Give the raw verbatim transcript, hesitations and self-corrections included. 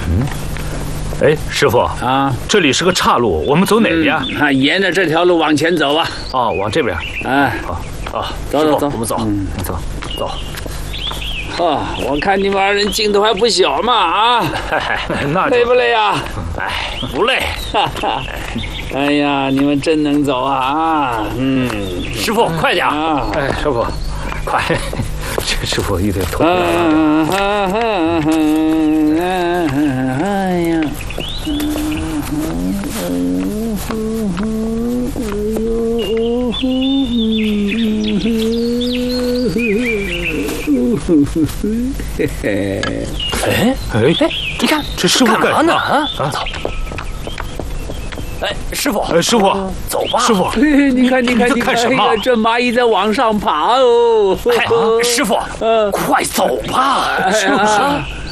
哎，师傅啊， 这里是个岔路，我们走哪边？ 嗯、啊，沿着这条路往前走吧。 哦，往这边。 哎， 好，啊， 走走走， 我们走，嗯，走，走。 哦，我看你们二人劲头还不小嘛啊！ 那累不累啊？ 哎，不累。 哈哈，哎呀，你们真能走啊啊！嗯， 师傅快点啊！ 哎，师傅，快！这个师傅一定头。 啊哈哈！哎呀！嘿嘿， 哎哎哎，你看这师傅干嘛呢？啊啊！走！哎，师傅，哎，师傅，走吧。师傅， 你看，你看，你看什么？这蚂蚁在往上爬哦！ 哎，师傅，快走吧！是不是？